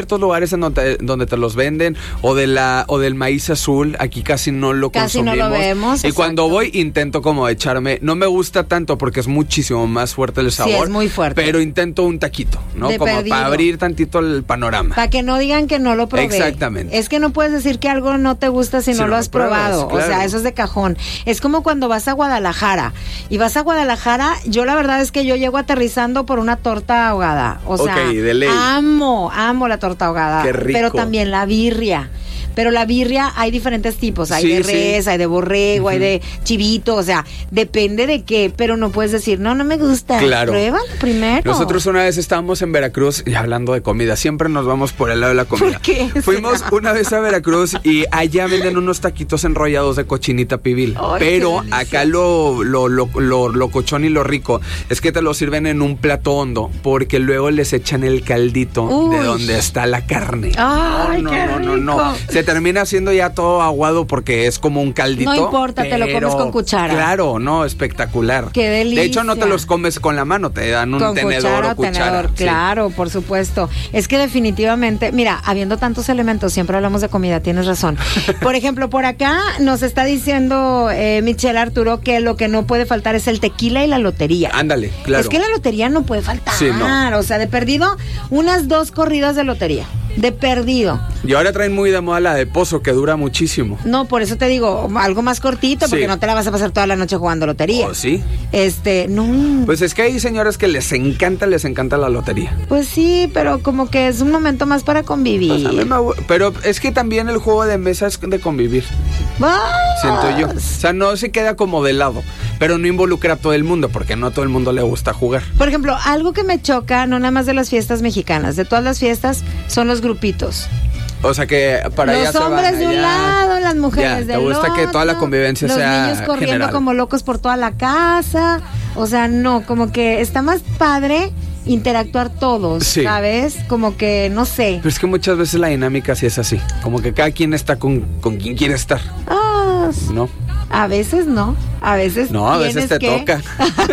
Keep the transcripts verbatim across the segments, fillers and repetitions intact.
ciertos lugares en donde, donde te los venden, o de la o del maíz azul, aquí casi no lo casi consumimos. no lo vemos. Y exacto. cuando voy intento como echarme, no me gusta tanto porque es muchísimo más fuerte el sabor. Sí, es muy fuerte. Pero intento un taquito, ¿no? De como perdido. para abrir tantito el panorama. Para que no digan que no lo probé. Exactamente. Es que no puedes decir que algo no te gusta si, si no, no lo has lo pruebas, probado. Claro. O sea, eso es de cajón. Es como cuando vas a Guadalajara. Y vas a Guadalajara, yo la verdad es que yo llego aterrizando por una torta ahogada. O sea, okay, de ley. amo, amo la torta ahogada. Qué rico. Pero también la birria. Pero la birria hay diferentes tipos, hay sí, de res, sí. hay de borrego, uh-huh. hay de chivito, o sea, depende de qué, pero no puedes decir, no, no me gusta. Claro. Pruébalo primero. Nosotros una vez estábamos en Veracruz y hablando de comida, siempre nos vamos por el lado de la comida. ¿Por qué? Fuimos una vez a Veracruz y allá venden unos taquitos enrollados de cochinita pibil. Ay, pero acá lo, lo, lo, lo, lo cochón y lo rico es que te lo sirven en un plato hondo porque luego les echan el caldito Uy. de donde está la carne. Ay, no, qué no, no, rico. no, no. Se termina haciendo ya todo aguado porque es como un caldito. No importa, te lo comes con cuchara. Claro, no, espectacular. Qué delicia. De hecho, no te los comes con la mano, te dan un con tenedor cuchara, o cuchara. Tenedor, sí. Claro, por supuesto. Es que definitivamente, mira, habiendo tantos elementos, siempre hablamos de comida, tienes razón. Por ejemplo, por acá nos está diciendo eh, Michelle Arturo que lo que no puede faltar es el tequila y la lotería. Ándale, claro. Es que la lotería no puede faltar. Sí, no. O sea, de perdido, unas dos corridas de lotería. De perdido. Y ahora traen muy de moda la de pozo, que dura muchísimo. No, por eso te digo, algo más cortito, porque sí. no te la vas a pasar toda la noche jugando lotería. ¿Oh, sí? Este, no. Pues es que hay señores que les encanta, les encanta la lotería. Pues sí, pero como que es un momento más para convivir. Pues a mí me abu- pero es que también el juego de mesa es de convivir. ¡Vas! Siento yo. O sea, no se queda como de lado, pero no involucra a todo el mundo, porque no a todo el mundo le gusta jugar. Por ejemplo, algo que me choca, no nada más de las fiestas mexicanas, de todas las fiestas, son los grupitos. O sea que para allá los se van hombres de un allá. lado, las mujeres Ya, del te gusta otro. que toda la convivencia los sea niños corriendo general. como locos por toda la casa. O sea, no, como que está más padre interactuar todos, sí. ¿sabes? Como que, no sé. Pero es que muchas veces la dinámica sí es así. Como que cada quien está con, con quien quiere estar. Ah, ¿No? A veces no, a veces No, a veces te que... toca.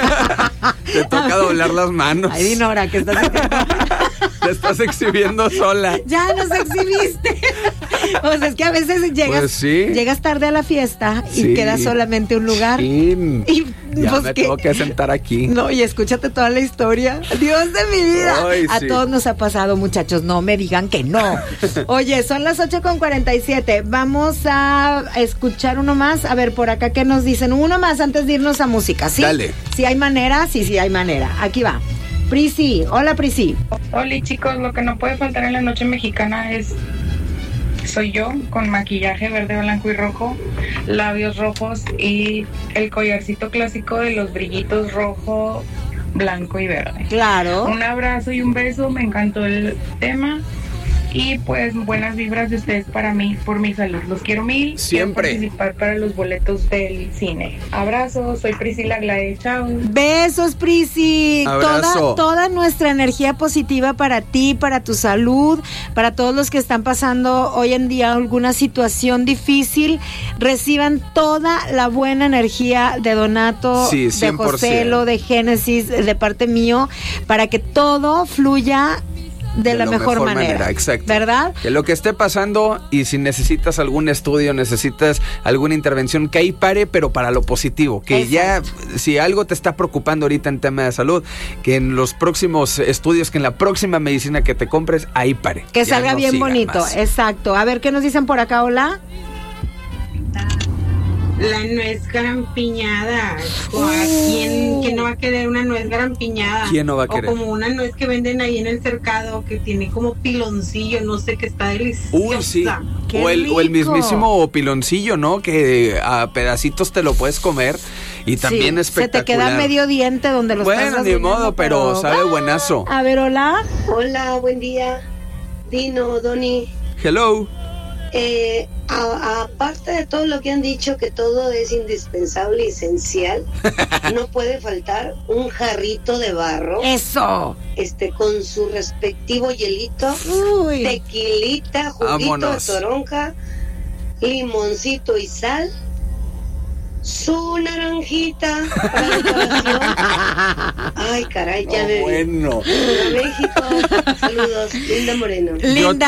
Te toca doblar las manos. Ay, Dinora, que estás Te estás exhibiendo sola. Ya nos exhibiste. O sea, es que a veces llegas, pues sí. llegas tarde a la fiesta y sí. queda solamente un lugar. Sí. Y ya pues me que... tengo que sentar aquí. No, y escúchate toda la historia. Dios de mi vida. Ay, a sí. todos nos ha pasado, muchachos. No me digan que no. Oye, son las ocho con cuarenta y siete. Vamos a escuchar uno más. A ver, por acá, ¿qué nos dicen? Uno más antes de irnos a música, ¿sí? Dale. Si hay manera, sí, sí hay manera. Aquí va. Prisi, hola Prisi. Hola chicos, lo que no puede faltar en la noche mexicana es soy yo con maquillaje verde, blanco y rojo, labios rojos y el collarcito clásico de los brillitos rojo, blanco y verde. Claro. Un abrazo y un beso, me encantó el tema. Y pues buenas vibras de ustedes para mí, por mi salud. Los quiero mil. Siempre. Quiero participar para los boletos del cine. Abrazos, soy Priscila Glade, chao. Besos, Prisi. Abrazo. Toda, toda nuestra energía positiva para ti, para tu salud, para todos los que están pasando hoy en día alguna situación difícil. Reciban toda la buena energía de Donato, Sí, de cien por ciento. Joselo, de Génesis, de parte mío, para que todo fluya de, de la mejor, mejor manera, manera, exacto. ¿Verdad? Que lo que esté pasando y si necesitas algún estudio, necesitas alguna intervención, que ahí pare, pero para lo positivo. Que exacto. Ya, si algo te está preocupando ahorita en tema de salud, que en los próximos estudios, que en la próxima medicina que te compres, ahí pare. Que ya salga no bien bonito, más. Exacto. A ver, ¿qué nos dicen por acá? Hola. La nuez grampiñada. ¿Quién, ¿Quién no va a querer una nuez grampiñada? ¿Quién no va a querer? O como una nuez que venden ahí en el cercado que tiene como piloncillo, no sé, que está deliciosa. Uy, sí. O el, o el mismísimo piloncillo, ¿no? Que a pedacitos te lo puedes comer y también sí, espectacular. Se te queda medio diente donde los bueno, estás ni modo, pero, pero sabe ah, buenazo. A ver, hola. Hola, buen día. Dino, Doni. Hello. Eh, a, aparte de todo lo que han dicho, que todo es indispensable y esencial, no puede faltar un jarrito de barro. Eso. Este, con su respectivo hielito, Uy. tequilita, juguito Vámonos. de toronja, limoncito y sal. su naranjita para decoración. Ay, caray, ya No, me vi. bueno. Viva México. Saludos, Linda Moreno. Linda.